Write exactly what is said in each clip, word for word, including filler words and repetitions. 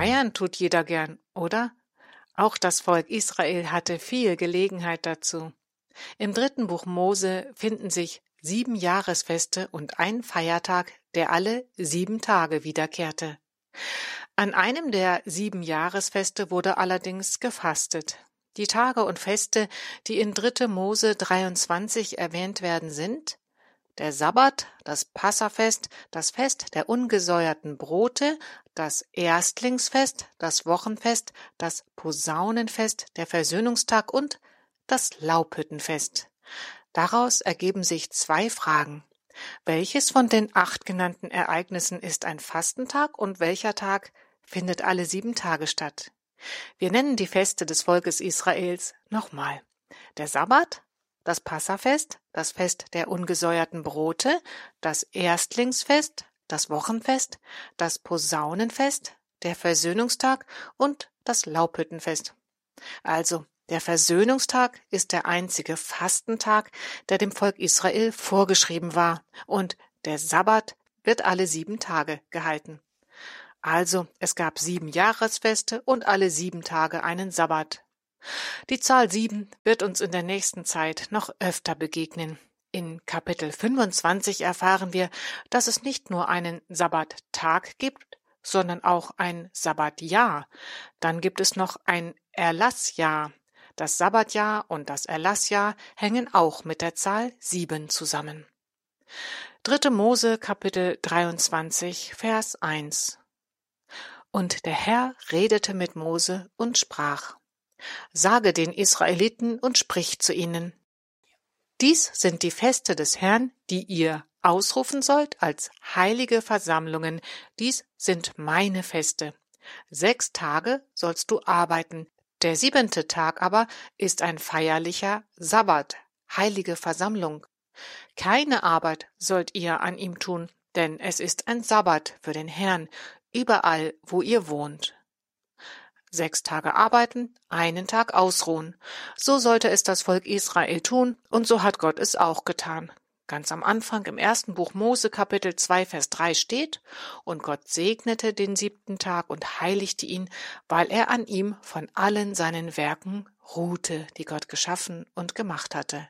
Feiern tut jeder gern, oder? Auch das Volk Israel hatte viel Gelegenheit dazu. Im dritten Buch Mose finden sich sieben Jahresfeste und ein Feiertag, der alle sieben Tage wiederkehrte. An einem der sieben Jahresfeste wurde allerdings gefastet. Die Tage und Feste, die in dritte Mose dreiundzwanzig erwähnt werden, sind der Sabbat, das Passafest, das Fest der ungesäuerten Brote, das Erstlingsfest, das Wochenfest, das Posaunenfest, der Versöhnungstag und das Laubhüttenfest. Daraus ergeben sich zwei Fragen. Welches von den acht genannten Ereignissen ist ein Fastentag und welcher Tag findet alle sieben Tage statt? Wir nennen die Feste des Volkes Israels nochmal. Der Sabbat, das Passafest, das Fest der ungesäuerten Brote, das Erstlingsfest, das Wochenfest, das Posaunenfest, der Versöhnungstag und das Laubhüttenfest. Also, der Versöhnungstag ist der einzige Fastentag, der dem Volk Israel vorgeschrieben war, und der Sabbat wird alle sieben Tage gehalten. Also, es gab sieben Jahresfeste und alle sieben Tage einen Sabbat. Die Zahl sieben wird uns in der nächsten Zeit noch öfter begegnen. In Kapitel fünfundzwanzig erfahren wir, dass es nicht nur einen Sabbattag gibt, sondern auch ein Sabbatjahr. Dann gibt es noch ein Erlassjahr. Das Sabbatjahr und das Erlassjahr hängen auch mit der Zahl sieben zusammen. dritte Mose, Kapitel dreiundzwanzig, Vers eins. Und der Herr redete mit Mose und sprach: Sage den Israeliten und sprich zu ihnen: Dies sind die Feste des Herrn, die ihr ausrufen sollt als heilige Versammlungen. Dies sind meine Feste. Sechs Tage sollst du arbeiten. Der siebente Tag aber ist ein feierlicher Sabbat, heilige Versammlung. Keine Arbeit sollt ihr an ihm tun, denn es ist ein Sabbat für den Herrn, überall, wo ihr wohnt. Sechs Tage arbeiten, einen Tag ausruhen. So sollte es das Volk Israel tun, und so hat Gott es auch getan. Ganz am Anfang im ersten Buch Mose, Kapitel zwei, Vers drei steht: Und Gott segnete den siebten Tag und heiligte ihn, weil er an ihm von allen seinen Werken ruhte, die Gott geschaffen und gemacht hatte.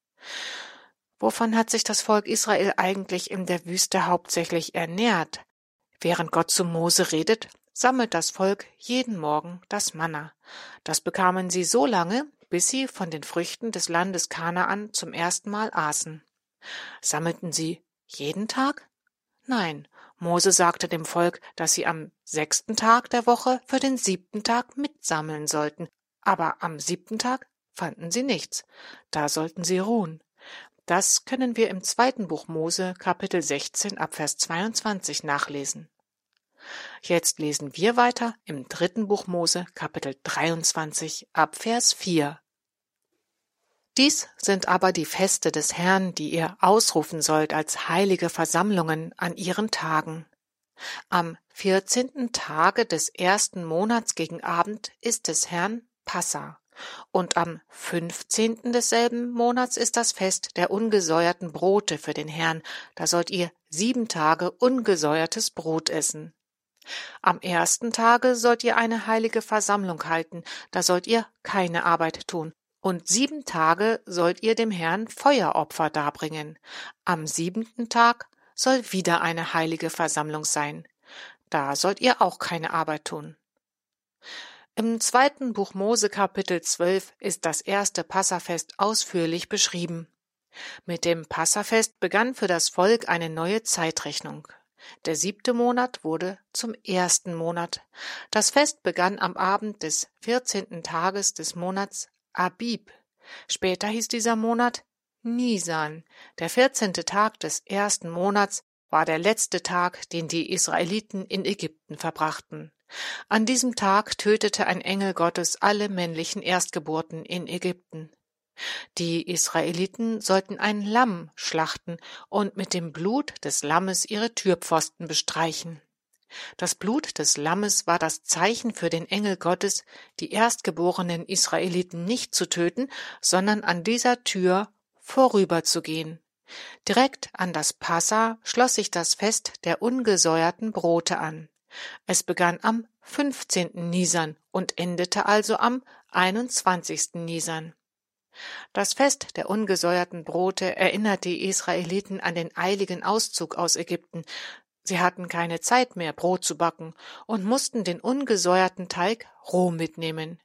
Wovon hat sich das Volk Israel eigentlich in der Wüste hauptsächlich ernährt? Während Gott zu Mose redet, sammelt das Volk jeden Morgen das Manna. Das bekamen sie so lange, bis sie von den Früchten des Landes Kanaan zum ersten Mal aßen. Sammelten sie jeden Tag? Nein, Mose sagte dem Volk, dass sie am sechsten Tag der Woche für den siebten Tag mitsammeln sollten, aber am siebten Tag fanden sie nichts. Da sollten sie ruhen. Das können wir im zweiten Buch Mose, Kapitel sechzehn, ab Vers zweiundzwanzig nachlesen. Jetzt lesen wir weiter im dritten Buch Mose, Kapitel dreiundzwanzig, ab Vers vier. Dies sind aber die Feste des Herrn, die ihr ausrufen sollt als heilige Versammlungen an ihren Tagen. Am vierzehnten Tage des ersten Monats gegen Abend ist des Herrn Passa, und am fünfzehnten desselben Monats ist das Fest der ungesäuerten Brote für den Herrn. Da sollt ihr sieben Tage ungesäuertes Brot essen. Am ersten Tage sollt ihr eine heilige Versammlung halten, da sollt ihr keine Arbeit tun. Und sieben Tage sollt ihr dem Herrn Feueropfer darbringen. Am siebenten Tag soll wieder eine heilige Versammlung sein. Da sollt ihr auch keine Arbeit tun. Im zweiten Buch Mose, Kapitel zwölf, ist das erste Passafest ausführlich beschrieben. Mit dem Passafest begann für das Volk eine neue Zeitrechnung. Der siebte Monat wurde zum ersten Monat. Das Fest begann am Abend des vierzehnten Tages des Monats Abib. Später hieß dieser Monat Nisan. Der vierzehnte Tag des ersten Monats war der letzte Tag, den die Israeliten in Ägypten verbrachten. An diesem Tag tötete ein Engel Gottes alle männlichen Erstgeburten in Ägypten. Die Israeliten sollten ein Lamm schlachten und mit dem Blut des Lammes ihre Türpfosten bestreichen. Das Blut des Lammes war das Zeichen für den Engel Gottes, die erstgeborenen Israeliten nicht zu töten, sondern an dieser Tür vorüberzugehen. Direkt an das Passa schloss sich das Fest der ungesäuerten Brote an. Es begann am fünfzehnten Nisan und endete also am einundzwanzigsten Nisan. Das Fest der ungesäuerten Brote erinnert die Israeliten an den eiligen Auszug aus Ägypten. Sie hatten keine Zeit mehr, Brot zu backen und mussten den ungesäuerten Teig roh mitnehmen.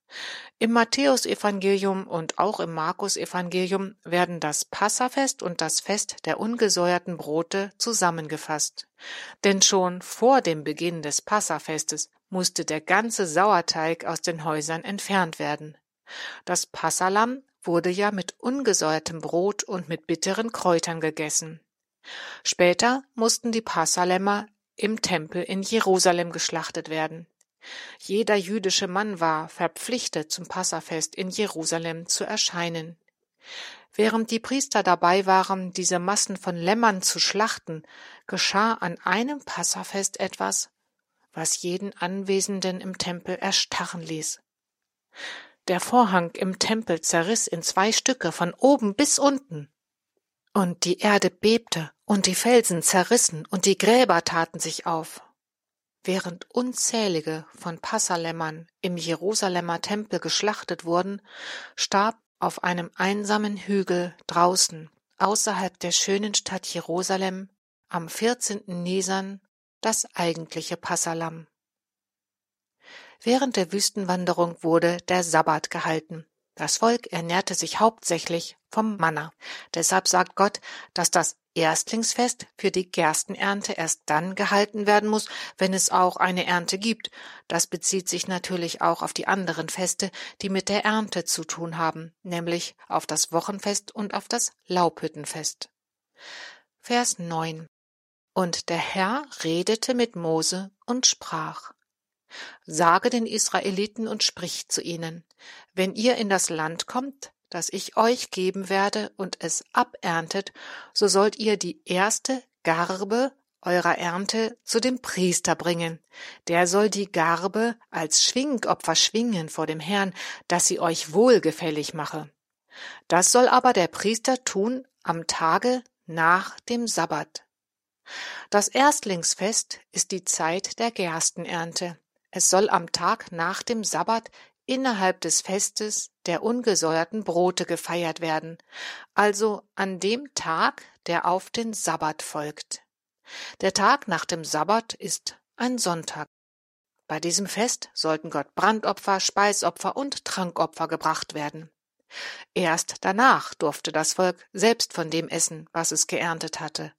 Im Matthäusevangelium und auch im Markusevangelium werden das Passafest und das Fest der ungesäuerten Brote zusammengefasst. Denn schon vor dem Beginn des Passafestes musste der ganze Sauerteig aus den Häusern entfernt werden. Das Passalamm wurde ja mit ungesäuertem Brot und mit bitteren Kräutern gegessen. Später mussten die Passalämmer im Tempel in Jerusalem geschlachtet werden. Jeder jüdische Mann war verpflichtet, zum Passafest in Jerusalem zu erscheinen. Während die Priester dabei waren, diese Massen von Lämmern zu schlachten, geschah an einem Passafest etwas, was jeden Anwesenden im Tempel erstarren ließ. Der Vorhang im Tempel zerriss in zwei Stücke von oben bis unten. Und die Erde bebte und die Felsen zerrissen und die Gräber taten sich auf. Während unzählige von Passalämmern im Jerusalemer Tempel geschlachtet wurden, starb auf einem einsamen Hügel draußen, außerhalb der schönen Stadt Jerusalem, am vierzehnten Nisan das eigentliche Passalamm. Während der Wüstenwanderung wurde der Sabbat gehalten. Das Volk ernährte sich hauptsächlich vom Manna. Deshalb sagt Gott, dass das Erstlingsfest für die Gerstenernte erst dann gehalten werden muss, wenn es auch eine Ernte gibt. Das bezieht sich natürlich auch auf die anderen Feste, die mit der Ernte zu tun haben, nämlich auf das Wochenfest und auf das Laubhüttenfest. Vers neun. Und der Herr redete mit Mose und sprach: Sage den Israeliten und sprich zu ihnen, wenn ihr in das Land kommt, das ich euch geben werde, und es aberntet, so sollt ihr die erste Garbe eurer Ernte zu dem Priester bringen. Der soll die Garbe als Schwingopfer schwingen vor dem Herrn, dass sie euch wohlgefällig mache. Das soll aber der Priester tun am Tage nach dem Sabbat. Das Erstlingsfest ist die Zeit der Gerstenernte. Es soll am Tag nach dem Sabbat innerhalb des Festes der ungesäuerten Brote gefeiert werden, also an dem Tag, der auf den Sabbat folgt. Der Tag nach dem Sabbat ist ein Sonntag. Bei diesem Fest sollten Gott Brandopfer, Speisopfer und Trankopfer gebracht werden. Erst danach durfte das Volk selbst von dem essen, was es geerntet hatte.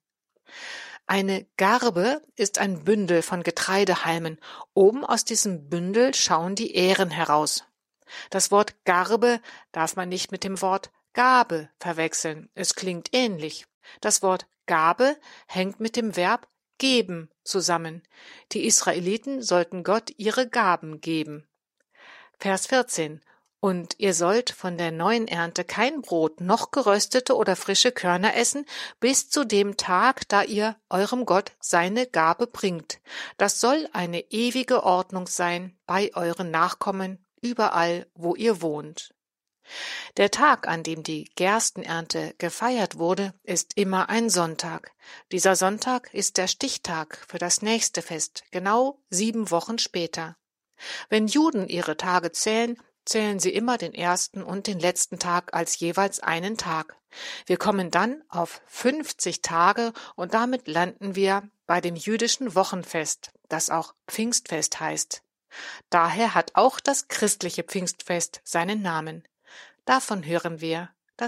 Eine Garbe ist ein Bündel von Getreidehalmen. Oben aus diesem Bündel schauen die Ähren heraus. Das Wort Garbe darf man nicht mit dem Wort Gabe verwechseln. Es klingt ähnlich. Das Wort Gabe hängt mit dem Verb geben zusammen. Die Israeliten sollten Gott ihre Gaben geben. Vers vierzehn. Und ihr sollt von der neuen Ernte kein Brot noch geröstete oder frische Körner essen, bis zu dem Tag, da ihr eurem Gott seine Gabe bringt. Das soll eine ewige Ordnung sein bei euren Nachkommen, überall, wo ihr wohnt. Der Tag, an dem die Gerstenernte gefeiert wurde, ist immer ein Sonntag. Dieser Sonntag ist der Stichtag für das nächste Fest, genau sieben Wochen später. Wenn Juden ihre Tage zählen, zählen sie immer den ersten und den letzten Tag als jeweils einen Tag. Wir kommen dann auf fünfzig Tage und damit landen wir bei dem jüdischen Wochenfest, das auch Pfingstfest heißt. Daher hat auch das christliche Pfingstfest seinen Namen. Davon hören wir